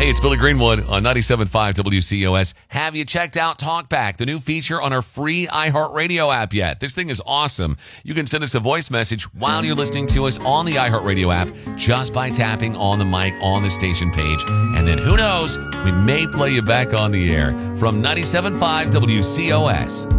Hey, it's Billy Greenwood on 97.5 WCOS. Have you checked out TalkBack, the new feature on our free iHeartRadio app yet? This thing is awesome. You can send us a voice message while you're listening to us on the iHeartRadio app just by tapping on the mic on the station page. And then who knows, we may play you back on the air from 97.5 WCOS.